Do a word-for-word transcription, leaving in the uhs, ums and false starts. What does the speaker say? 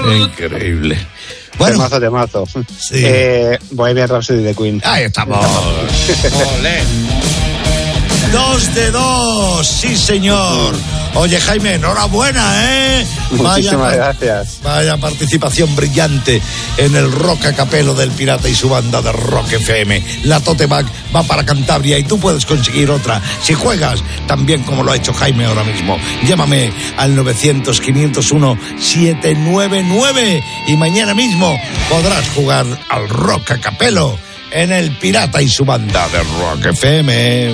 Increíble. Bueno. Temazo, temazo. Sí. Eh, Bohemian Rhapsody de Queen. Ahí estamos. Olé. Dos de dos, sí señor. Oye Jaime, enhorabuena, ¿eh? Muchísimas vaya, gracias. Vaya participación brillante en el Rock a Capelo del Pirata y su banda de Rock F M. La Tote Bag va para Cantabria y tú puedes conseguir otra si juegas tan bien como lo ha hecho Jaime ahora mismo. Llámame al novecientos, quinientos uno, setecientos noventa y nueve y mañana mismo podrás jugar al Rock a Capelo en el Pirata y su banda de Rock F M.